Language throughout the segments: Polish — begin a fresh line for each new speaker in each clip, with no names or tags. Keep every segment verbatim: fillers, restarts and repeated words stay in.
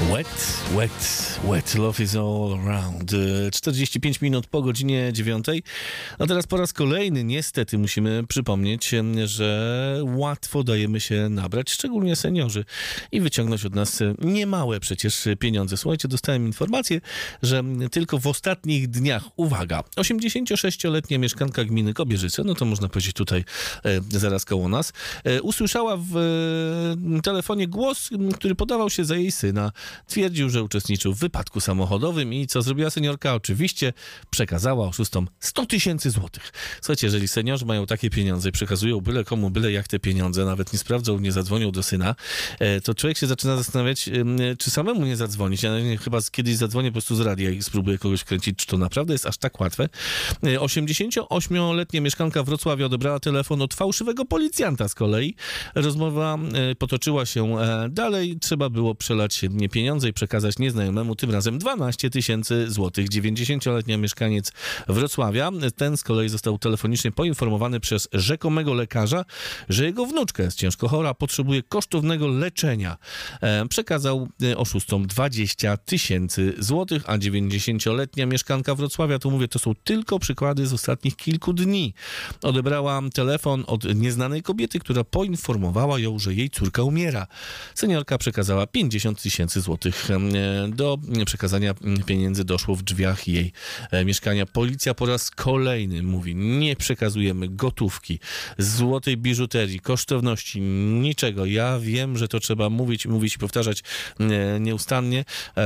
Wet, wet, wet, love is all around. czterdzieści pięć minut po godzinie dziewiątej. A teraz po raz kolejny niestety musimy przypomnieć, że łatwo dajemy się nabrać, szczególnie seniorzy, i wyciągnąć od nas niemałe przecież pieniądze. Słuchajcie, dostałem informację, że tylko w ostatnich dniach, uwaga, osiemdziesięciosześcioletnia mieszkanka gminy Kobierzyce, no to można powiedzieć tutaj e, zaraz koło nas, e, usłyszała w e, telefonie głos, który podawał się za jej syna. Twierdził, że uczestniczył w wypadku samochodowym i co zrobiła seniorka? Oczywiście przekazała oszustom sto tysięcy złotych. Słuchajcie, jeżeli seniorzy mają takie pieniądze i przekazują byle komu, byle jak te pieniądze, nawet nie sprawdzą, nie zadzwonią do syna, to człowiek się zaczyna zastanawiać, czy samemu nie zadzwonić. Ja chyba kiedyś zadzwonię po prostu z radia i spróbuję kogoś kręcić, czy to naprawdę jest aż tak łatwe. osiemdziesięcioośmioletnia mieszkanka Wrocławia odebrała telefon od fałszywego policjanta z kolei. Rozmowa potoczyła się dalej. Trzeba było przelać pieniądze i przekazać nieznajomemu, tym razem dwanaście tysięcy złotych. dziewięćdziesięcioletnia mieszkaniec Wrocławia, ten z kolei został telefonicznie poinformowany przez rzekomego lekarza, że jego wnuczka jest ciężko chora, potrzebuje kosztownego leczenia. E, przekazał oszustom dwadzieścia tysięcy złotych, a dziewięćdziesięcioletnia mieszkanka Wrocławia, to mówię, to są tylko przykłady z ostatnich kilku dni. Odebrała telefon od nieznanej kobiety, która poinformowała ją, że jej córka umiera. Seniorka przekazała pięćdziesiąt tysięcy złotych. Do przekazania pieniędzy doszło w drzwiach jej mieszkania. Policja po raz kolejny mówi, nie przekazujemy gotówki, złotej biżuterii, kosztowności, niczego. Ja wiem, że to trzeba mówić, mówić i powtarzać nieustannie,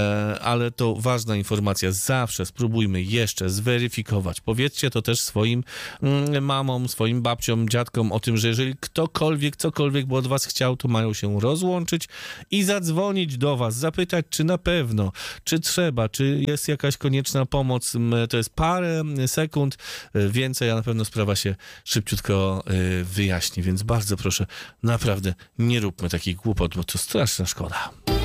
ale to ważna informacja. Zawsze spróbujmy jeszcze zweryfikować. Powiedzcie to też swoim mamom, swoim babciom, dziadkom o tym, że jeżeli ktokolwiek, cokolwiek by od was chciał, to mają się rozłączyć i zadzwonić do was, zapytać, czy na pewno, czy trzeba, czy jest jakaś konieczna pomoc. To jest parę sekund, więcej, a na pewno sprawa się szybciutko wyjaśni, więc bardzo proszę, naprawdę nie róbmy takich głupot, bo to straszna szkoda.